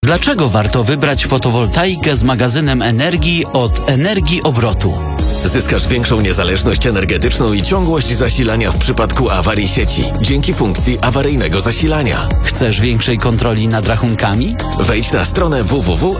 Dlaczego warto wybrać fotowoltaikę z magazynem energii od Energii Obrotu? Zyskasz większą niezależność energetyczną i ciągłość zasilania w przypadku awarii sieci dzięki funkcji awaryjnego zasilania. Chcesz większej kontroli nad rachunkami? Wejdź na stronę www